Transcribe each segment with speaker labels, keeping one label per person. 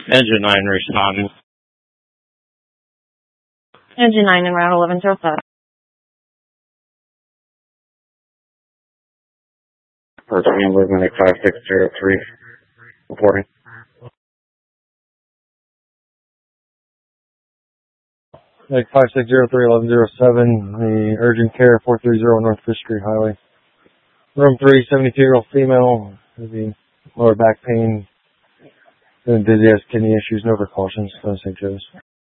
Speaker 1: Engine 9 responding.
Speaker 2: Engine 9 en route 1107.
Speaker 1: First Ambler, Medic 5603, reporting.
Speaker 3: Medic 5603, 1107, the urgent care 430 North Fish Street Highway. Room 3, 72-year-old female, having lower back pain, dizzy, has kidney issues, no precautions, St. Joe's.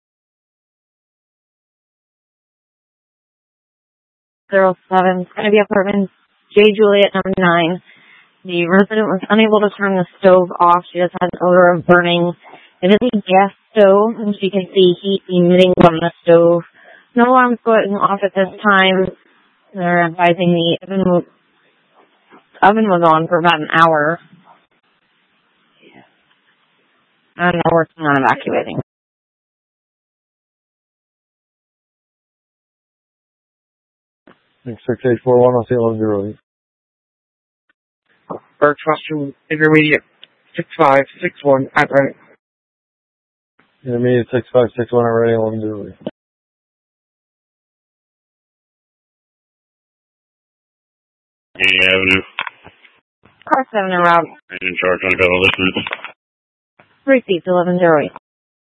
Speaker 2: 07, it's going to be apartment J. Juliet number 9. The resident was unable to turn the stove off. She just has an odor of burning. It is a gas stove, and she can see heat emitting from the stove. No alarms going off at this time. They're advising the oven was on for about an hour. And they're working on evacuating.
Speaker 3: Next 6841, I'll see 1108.
Speaker 4: Birch Western Intermediate 6561 at right.
Speaker 3: Intermediate 6561 already, 1108.
Speaker 1: Avenue.
Speaker 2: Car 7 en route.
Speaker 1: In charge on a couple of listeners.
Speaker 2: Received 1108.